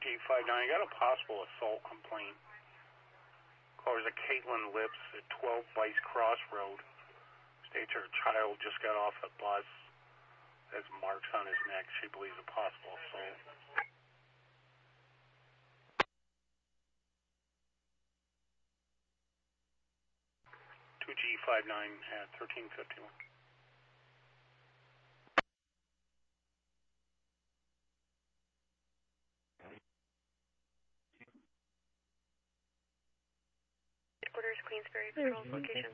2G59, I got a possible assault complaint. Callers a Caitlin Lips at 12 Vice Cross Road. States her child just got off the bus. Has marks on his neck. She believes a possible assault. 2G59 at 1351. Headquarters, Queensbury, patrol location.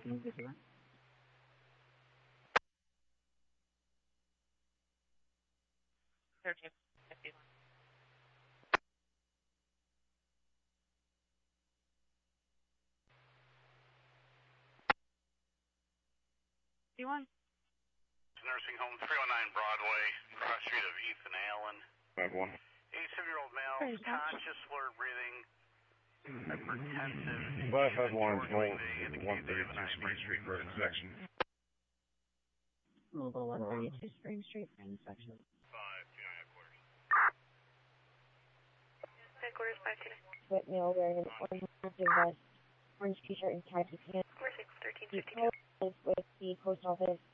Nursing home 309 Broadway, cross street of Ethan Allen. 87-year-old male, conscious, slurred breathing, hypertensive. 551 132 Spring Street for inspection. 132 Spring Street for inspection. 529 headquarters. Headquarters, 529. White male wearing an orange active vest, orange t-shirt and khaki pants. We're 6, 1351. He posed with the post office